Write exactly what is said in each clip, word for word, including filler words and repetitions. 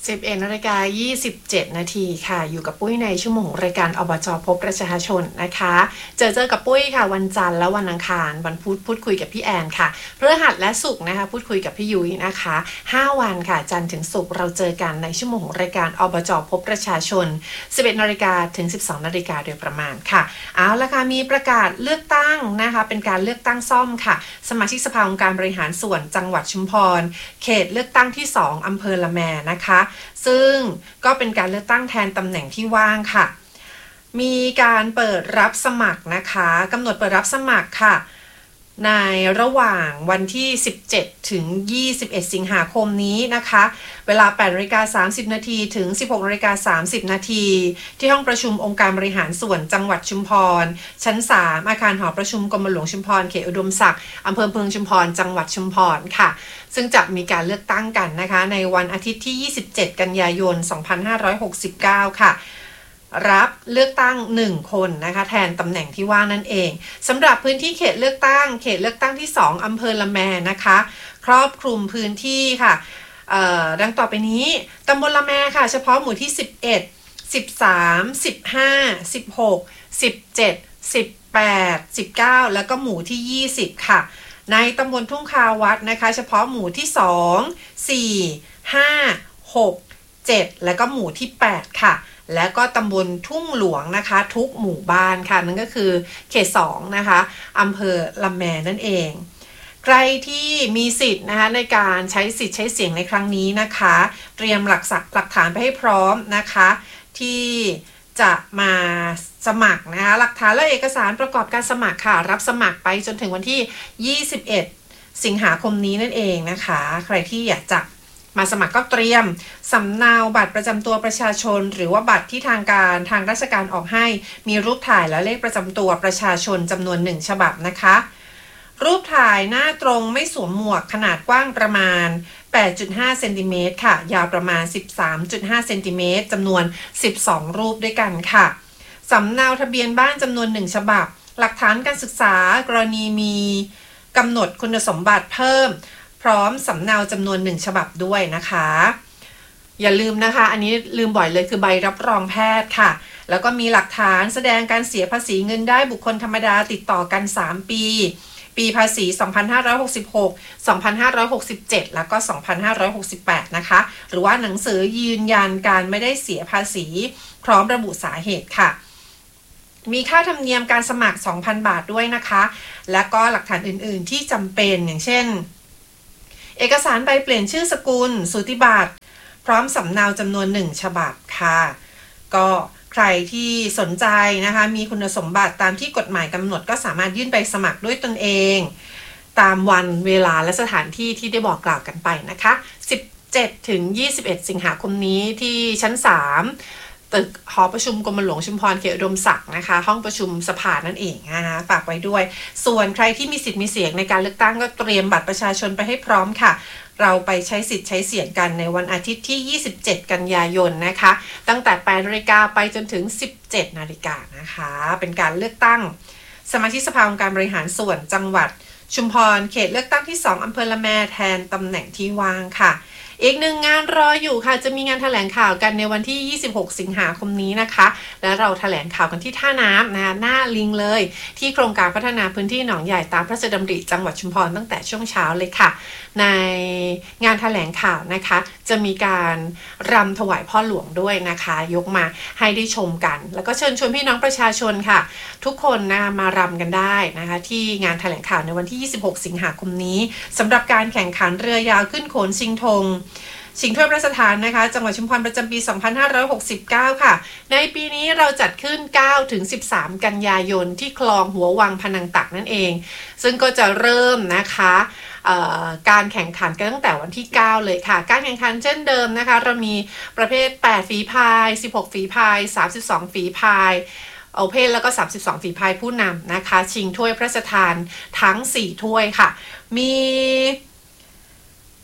สิบเอ็ดนาฬิกายี่สิบเจ็ดนาทีค่ะอยู่กับปุ้ยในชั่วโมงรายการอบจ.พบประชาชนนะคะเจอเจอกับปุ้ยค่ะวันจันทร์และวันอังคารวันพุธพูดคุยกับพี่แอนค่ะพฤหัสและศุกร์นะคะพูดคุยกับพี่ยุ้ยนะคะห้าวันค่ะจันทร์ถึงศุกร์เราเจอกันในชั่วโมงรายการอบจ.พบประชาชนสิบเอ็ดนาฬิกาถึงสิบสองนาฬิกาโดยประมาณค่ะเอาละค่ะมีประกาศเลือกตั้งนะคะเป็นการเลือกตั้งซ่อมค่ะสมาชิกสภาองค์การบริหารส่วนจังหวัดชุมพรเขตเลือกตั้งที่สองอำเภอละแมนะคะซึ่งก็เป็นการเลือกตั้งแทนตำแหน่งที่ว่างค่ะมีการเปิดรับสมัครนะคะกำหนดเปิดรับสมัครค่ะในระหว่างวันที่สิบเจ็ดถึงยี่สิบเอ็ดสิงหาคมนี้นะคะเวลา แปดนาฬิกาสามสิบนาทีถึง สิบหกนาฬิกาสามสิบนาทีที่ห้องประชุมองค์การบริหารส่วนจังหวัดชุมพรชั้นสามอาคารหอประชุมกรมหลวงชุมพรเขตอุดมศักดิ์อำเภอเมืองชุมพรจังหวัดชุมพรค่ะซึ่งจะมีการเลือกตั้งกันนะคะในวันอาทิตย์ที่ยี่สิบเจ็ดกันยายนสองพันห้าร้อยหกสิบเก้าค่ะรับเลือกตั้งหนึ่งคนนะคะแทนตำแหน่งที่ว่างนั่นเองสำหรับพื้นที่เขตเลือกตั้งเขตเลือกตั้งที่สองอำเภอละแมนะคะครอบคลุมพื้นที่ค่ะดังต่อไปนี้ตำบลละแมค่ะเฉพาะหมู่ที่สิบเอ็ด สิบสาม สิบห้า สิบหก สิบเจ็ด สิบแปด สิบเก้าแล้วก็หมู่ที่ยี่สิบค่ะในตำบลทุ่งคาวัดนะคะเฉพาะหมู่ที่สอง สี่ ห้า หก เจ็ดแล้วก็หมู่ที่แปดค่ะและก็ตำบลทุ่งหลวงนะคะทุกหมู่บ้านค่ะนั่นก็คือเขตสองนะคะอำเภอละแมนั่นเองใครที่มีสิทธิ์นะคะในการใช้สิทธิ์ใช้เสียงในครั้งนี้นะคะเตรียมหลักหลักฐานไปให้พร้อมนะคะที่จะมาสมัครนะคะหลักฐานและเอกสารประกอบการสมัครค่ะรับสมัครไปจนถึงวันที่ยี่สิบเอ็ดสิงหาคมนี้นั่นเองนะคะใครที่อยากจะมาสมัครก็เตรียมสำเนาบัตรประจำตัวประชาชนหรือว่าบัตรที่ทางการทางราชการออกให้มีรูปถ่ายและเลขประจำตัวประชาชนจำนวนหนึ่งฉบับนะคะรูปถ่ายหน้าตรงไม่สวมหมวกขนาดกว้างประมาณ แปดจุดห้า เซนติเมตรค่ะยาวประมาณ สิบสามจุดห้า เซนติเมตรจำนวนสิบสองรูปด้วยกันค่ะสำเนาทะเบียนบ้านจำนวนหนึ่งฉบับหลักฐานการศึกษากรณีมีกำหนดคุณสมบัติเพิ่มพร้อมสำเนาจำนวนหนึ่งฉบับด้วยนะคะอย่าลืมนะคะอันนี้ลืมบ่อยเลยคือใบรับรองแพทย์ค่ะแล้วก็มีหลักฐานแสดงการเสียภาษีเงินได้บุคคลธรรมดาติดต่อกันสามปีปีภาษีสองพันห้าร้อยหกสิบหก สองพันห้าร้อยหกสิบเจ็ดแล้วก็สองพันห้าร้อยหกสิบแปดนะคะหรือว่าหนังสือยืนยันการไม่ได้เสียภาษีพร้อมระบุสาเหตุค่ะมีค่าธรรมเนียมการสมัคร สองพัน บาทด้วยนะคะและก็หลักฐานอื่นๆที่จำเป็นอย่างเช่นเอกสารใบเปลี่ยนชื่อสกุลสูติบัตรพร้อมสำเนาจำนวนหนึ่งฉบับค่ะก็ใครที่สนใจนะคะมีคุณสมบัติตามที่กฎหมายกำหนดก็สามารถยื่นใบสมัครด้วยตนเองตามวันเวลาและสถานที่ที่ได้บอกกล่าวกันไปนะคะสิบเจ็ดถึงยี่สิบเอ็ดสิงหาคมนี้ที่ชั้นสามตึกหอประชุมกรมหลวงชุมพรเขตอุดมศักดิ์นะคะห้องประชุมสภานั่นเองนะคะฝากไว้ด้วยส่วนใครที่มีสิทธิ์มีเสียงในการเลือกตั้งก็เตรียมบัตรประชาชนไปให้พร้อมค่ะเราไปใช้สิทธิ์ใช้เสียงกันในวันอาทิตย์ที่ยี่สิบเจ็ดกันยายนนะคะตั้งแต่แปดนาฬิกาไปจนถึงสิบเจ็ดนาฬิกานะคะเป็นการเลือกตั้งสมาชิกสภาองค์การบริหารส่วนจังหวัดชุมพรเขตเลือกตั้งที่สองอำเภอละแมแทนตำแหน่งที่ว่างค่ะอีกหนึ่งงานรออยู่ค่ะจะมีงานแถลงข่าวกันในวันที่ยี่สิบหกสิงหาคมนี้นะคะและเราแถลงข่าวกันที่ท่าน้ำนะคะหน้าลิงเลยที่โครงการพัฒนาพื้นที่หนองใหญ่ตามพระราชดำริจังหวัดชุมพรตั้งแต่ช่วงเช้าเลยค่ะในงานแถลงข่าวนะคะจะมีการรำถวายพ่อหลวงด้วยนะคะยกมาให้ได้ชมกันแล้วก็เชิญชวนพี่น้องประชาชนค่ะทุกคนนะมารำกันได้นะคะที่งานแถลงข่าวในวันที่ยี่สิบหกสิงหาคมนี้สำหรับการแข่งขันเรือยาวขึ้นโขนชิงธงชิงถ้วยพระราชทานนะคะจังหวัดชุมพรประจำปีสองพันห้าร้อยหกสิบเก้าค่ะในปีนี้เราจัดขึ้นเก้าถึงสิบสามกันยายนที่คลองหัววังพนังตักนั่นเองซึ่งก็จะเริ่มนะคะการแข่งขันกันตั้งแต่วันที่เก้าเลยค่ะการแข่งขันเช่นเดิมนะคะเรามีประเภทแปดฝีพายสิบหกฝีพายสามสิบสองฝีพายโอเพ่นแล้วก็สามสิบสองฝีพายผู้นำนะคะชิงถ้วยพระราชทานทั้งสี่ถ้วยค่ะมี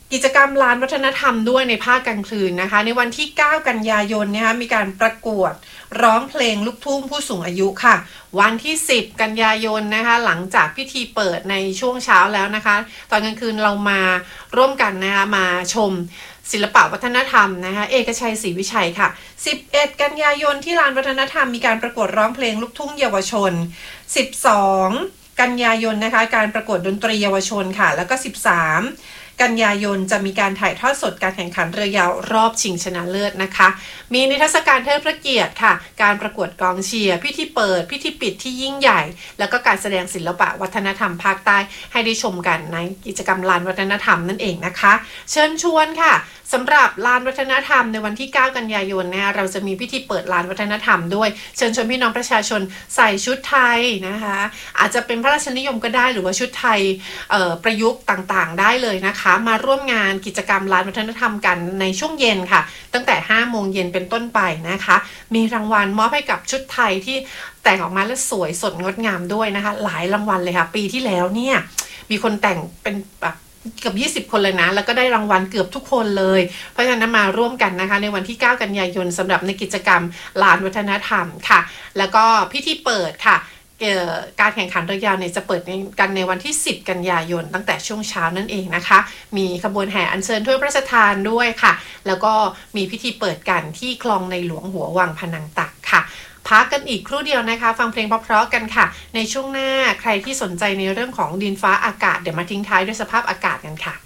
กิจกรรมลานวัฒนธรรมด้วยในภาคกลางคืนนะคะในวันที่เก้ากันยายนนะคะมีการประกวดร้องเพลงลูกทุ่งผู้สูงอายุค่ะวันที่สิบกันยายนนะคะหลังจากพิธีเปิดในช่วงเช้าแล้วนะคะตอนกลางคืนเรามาร่วมกันนะคะมาชมศิลปะวัฒนธรรมนะคะเอกชัยศรีวิชัยค่ะสิบเอ็ดกันยายนที่ลานวัฒนธรรมมีการประกวดร้องเพลงลูกทุ่งเยาวชนสิบสองกันยายนนะคะการประกวดดนตรีเยาวชนค่ะแล้วก็สิบสามกันยายนจะมีการถ่ายทอดสดการแข่งขันเรือยาวรอบชิงชนะเลิศนะคะมีนิทรรศการเทิดพระเกียรติค่ะการประกวดกองเชียร์พิธีเปิดพิธีปิดที่ยิ่งใหญ่แล้วก็การแสดงศิลปะวัฒนธรรมภาคใต้ให้ได้ชมกันในกิจกรรมลานวัฒนธรรมนั่นเองนะคะเชิญชวนค่ะสำหรับลานวัฒนธรรมในวันที่เก้ากันยายนนะคะเราจะมีพิธีเปิดลานวัฒนธรรมด้วยเชิญชวนพี่น้องประชาชนใส่ชุดไทยนะคะอาจจะเป็นพระราชนิยมก็ได้หรือว่าชุดไทยประยุกต์ต่างๆได้เลยนะคะมาร่วมงานกิจกรรมลานวัฒนธรรมกันในช่วงเย็นค่ะตั้งแต่ห้าโมงเย็นเป็นต้นไปนะคะมีรางวัลมอบให้กับชุดไทยที่แต่งออกมาแล้วสวยสดงดงามด้วยนะคะหลายรางวัลเลยค่ะปีที่แล้วเนี่ยมีคนแต่งเป็นแบบเกือบยี่สิบคนเลยนะแล้วก็ได้รางวัลเกือบทุกคนเลยเพราะฉะนั้นมาร่วมกันนะคะในวันที่เก้ากันยายนสำหรับในกิจกรรมลานวัฒนธรรมค่ะแล้วก็พิธีเปิดค่ะการแข่งขันเรือยาวเนี่ยจะเปิดกันในวันที่สิบกันยายนตั้งแต่ช่วงเช้านั่นเองนะคะมีขบวนแห่อัญเชิญถ้วยพระราชทานด้วยค่ะแล้วก็มีพิธีเปิดกันที่คลองในหลวงหัววังพนังตักค่ะพักกันอีกครู่เดียวนะคะฟังเพลงเพราะๆกันค่ะในช่วงหน้าใครที่สนใจในเรื่องของดินฟ้าอากาศเดี๋ยวมาทิ้งท้ายด้วยสภาพอากาศกันค่ะ